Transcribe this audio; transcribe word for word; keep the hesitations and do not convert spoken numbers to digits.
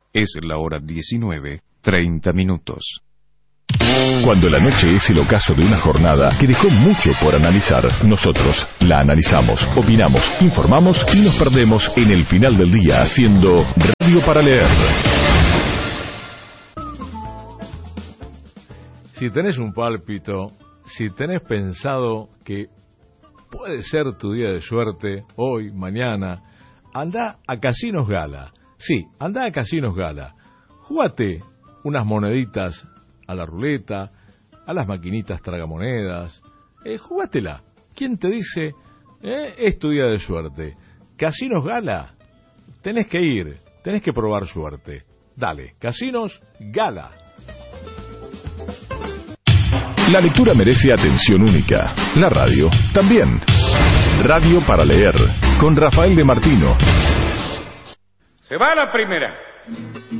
Es la hora diecinueve, treinta minutos. Cuando la noche es el ocaso de una jornada que dejó mucho por analizar, nosotros la analizamos, opinamos, informamos y nos perdemos en el final del día haciendo Radio para Leer. Si tenés un pálpito, si tenés pensado que puede ser tu día de suerte, hoy, mañana, andá a Casinos Gala. Sí, andá a Casinos Gala. Jugate unas moneditas a la ruleta, a las maquinitas tragamonedas. Eh, jugátela. ¿Quién te dice eh, es tu día de suerte? Casinos Gala. Tenés que ir, tenés que probar suerte. Dale, Casinos Gala. La lectura merece atención única. La radio también. Radio para Leer, con Rafael de Martino. Se va la primera.